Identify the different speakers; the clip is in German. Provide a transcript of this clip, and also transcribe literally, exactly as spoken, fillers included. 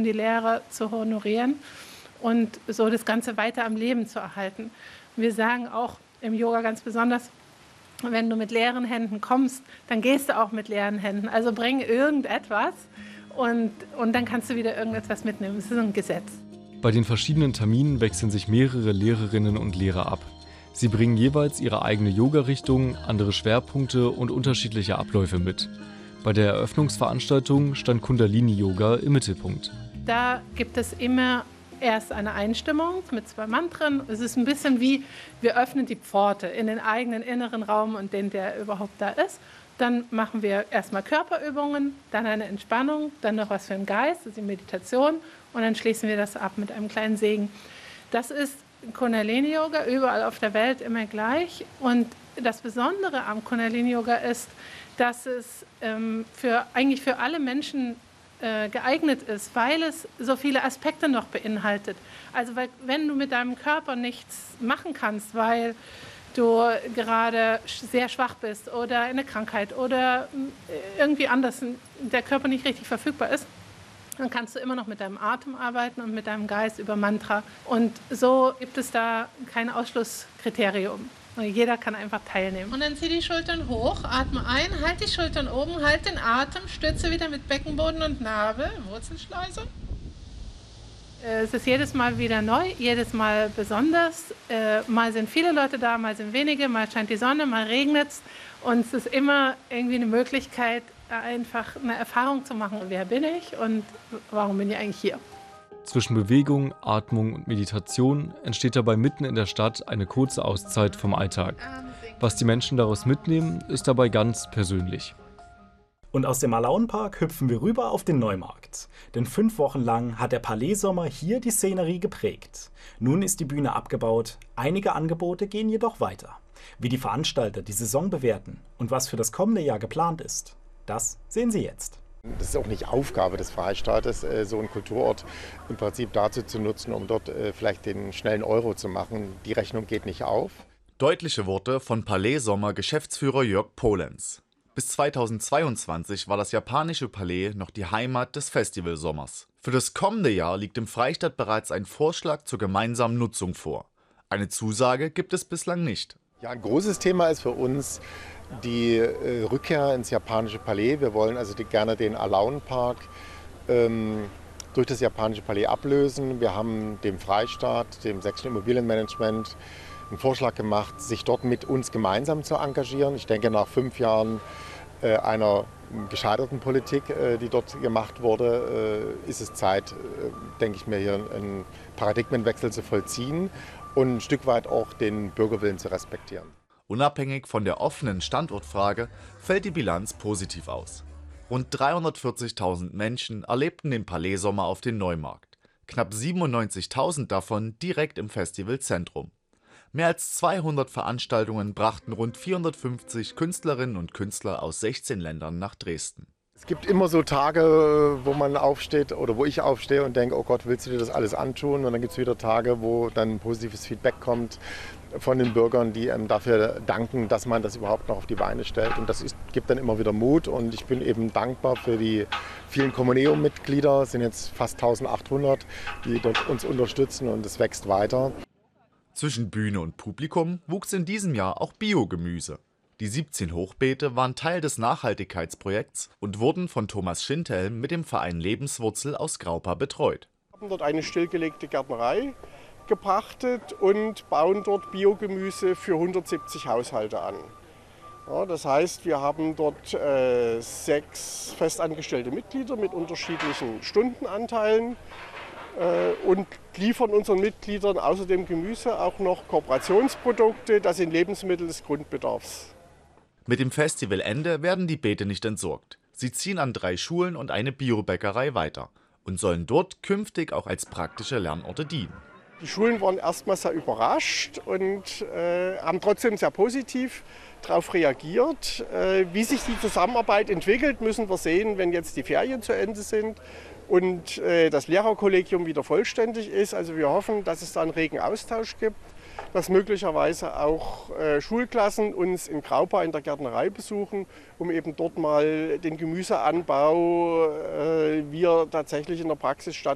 Speaker 1: die Lehrer zu honorieren und so das Ganze weiter am Leben zu erhalten. Wir sagen auch im Yoga ganz besonders, wenn du mit leeren Händen kommst, dann gehst du auch mit leeren Händen. Also bring irgendetwas und, und dann kannst du wieder irgendetwas mitnehmen. Das ist so ein Gesetz.
Speaker 2: Bei den verschiedenen Terminen wechseln sich mehrere Lehrerinnen und Lehrer ab. Sie bringen jeweils ihre eigene Yoga-Richtung, andere Schwerpunkte und unterschiedliche Abläufe mit. Bei der Eröffnungsveranstaltung stand Kundalini-Yoga im Mittelpunkt.
Speaker 1: Da gibt es immer erst eine Einstimmung mit zwei Mantren. Es ist ein bisschen wie, wir öffnen die Pforte in den eigenen inneren Raum und den, der überhaupt da ist. Dann machen wir erstmal Körperübungen, dann eine Entspannung, dann noch was für den Geist, das ist die Meditation und dann schließen wir das ab mit einem kleinen Segen. Das ist Kundalini-Yoga überall auf der Welt immer gleich. Und das Besondere am Kundalini-Yoga ist, dass es ähm, für, eigentlich für alle Menschen äh, geeignet ist, weil es so viele Aspekte noch beinhaltet. Also weil, wenn du mit deinem Körper nichts machen kannst, weil du gerade sehr schwach bist oder eine Krankheit oder irgendwie anders der Körper nicht richtig verfügbar ist, dann kannst du immer noch mit deinem Atem arbeiten und mit deinem Geist über Mantra. Und so gibt es da kein Ausschlusskriterium. Jeder kann einfach teilnehmen. Und dann zieh die Schultern hoch, atme ein, halt die Schultern oben, halt den Atem, stütze wieder mit Beckenboden und Nabel, Wurzelschleuse. Es ist jedes Mal wieder neu, jedes Mal besonders. Mal sind viele Leute da, mal sind wenige, mal scheint die Sonne, mal regnet es. Und es ist immer irgendwie eine Möglichkeit, einfach eine Erfahrung zu machen. Wer bin ich und warum bin ich eigentlich hier?
Speaker 2: Zwischen Bewegung, Atmung und Meditation entsteht dabei mitten in der Stadt eine kurze Auszeit vom Alltag. Was die Menschen daraus mitnehmen, ist dabei ganz persönlich.
Speaker 3: Und aus dem Alaunpark hüpfen wir rüber auf den Neumarkt. Denn fünf Wochen lang hat der Palais-Sommer hier die Szenerie geprägt. Nun ist die Bühne abgebaut, einige Angebote gehen jedoch weiter. Wie die Veranstalter die Saison bewerten und was für das kommende Jahr geplant ist, das sehen Sie jetzt.
Speaker 4: Das ist auch nicht Aufgabe des Freistaates, so einen Kulturort im Prinzip dazu zu nutzen, um dort vielleicht den schnellen Euro zu machen. Die Rechnung geht nicht auf.
Speaker 5: Deutliche Worte von Palais-Sommer Geschäftsführer Jörg Polenz. Bis zweitausendzweiundzwanzig war das japanische Palais noch die Heimat des Festivalsommers. Für das kommende Jahr liegt im Freistaat bereits ein Vorschlag zur gemeinsamen Nutzung vor. Eine Zusage gibt es bislang nicht.
Speaker 4: Ja, ein großes Thema ist für uns die äh, Rückkehr ins japanische Palais. Wir wollen also die, gerne den Alaunpark ähm, durch das japanische Palais ablösen. Wir haben dem Freistaat, dem Sächsischen Immobilienmanagement, einen Vorschlag gemacht, sich dort mit uns gemeinsam zu engagieren. Ich denke, nach fünf Jahren äh, einer gescheiterten Politik, äh, die dort gemacht wurde, äh, ist es Zeit, äh, denke ich mir, hier einen Paradigmenwechsel zu vollziehen und ein Stück weit auch den Bürgerwillen zu respektieren.
Speaker 5: Unabhängig von der offenen Standortfrage fällt die Bilanz positiv aus. Rund dreihundertvierzigtausend Menschen erlebten den Palais-Sommer auf dem Neumarkt. Knapp siebenundneunzigtausend davon direkt im Festivalzentrum. Mehr als zweihundert Veranstaltungen brachten rund vierhundertfünfzig Künstlerinnen und Künstler aus sechzehn Ländern nach Dresden.
Speaker 4: Es gibt immer so Tage, wo man aufsteht oder wo ich aufstehe und denke, oh Gott, willst du dir das alles antun? Und dann gibt es wieder Tage, wo dann positives Feedback kommt von den Bürgern, die einem dafür danken, dass man das überhaupt noch auf die Beine stellt. Und das ist, gibt dann immer wieder Mut. Und ich bin eben dankbar für die vielen Communeo-Mitglieder. Es sind jetzt fast eintausendachthundert, die dort uns unterstützen und es wächst weiter.
Speaker 5: Zwischen Bühne und Publikum wuchs in diesem Jahr auch Biogemüse. Die siebzehn Hochbeete waren Teil des Nachhaltigkeitsprojekts und wurden von Thomas Schindhelm mit dem Verein Lebenswurzel aus Graupa betreut.
Speaker 6: Wir haben dort eine stillgelegte Gärtnerei gepachtet und bauen dort Biogemüse für hundertsiebzig Haushalte an. Ja, das heißt, wir haben dort äh, sechs festangestellte Mitglieder mit unterschiedlichen Stundenanteilen äh, und liefern unseren Mitgliedern außerdem Gemüse auch noch Kooperationsprodukte, das sind Lebensmittel des Grundbedarfs.
Speaker 5: Mit dem Festivalende werden die Beete nicht entsorgt. Sie ziehen an drei Schulen und eine Biobäckerei weiter und sollen dort künftig auch als praktische Lernorte dienen.
Speaker 6: Die Schulen waren erstmal sehr überrascht und äh, haben trotzdem sehr positiv darauf reagiert. Äh, wie sich die Zusammenarbeit entwickelt, müssen wir sehen, wenn jetzt die Ferien zu Ende sind und äh, das Lehrerkollegium wieder vollständig ist. Also wir hoffen, dass es da einen regen Austausch gibt, dass möglicherweise auch äh, Schulklassen uns in Graupa in der Gärtnerei besuchen, um eben dort mal den Gemüseanbau, äh, wie er tatsächlich in der Praxis stattfindet,